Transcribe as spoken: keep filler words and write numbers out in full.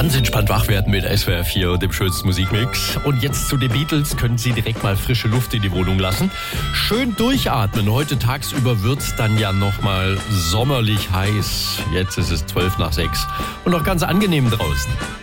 Ganz entspannt wach werden mit S W R vier und dem schönsten Musikmix. Und jetzt zu den Beatles. Können Sie direkt mal frische Luft in die Wohnung lassen. Schön durchatmen. Heute tagsüber wird's dann ja nochmal sommerlich heiß. Jetzt ist es zwölf nach sechs und noch ganz angenehm draußen.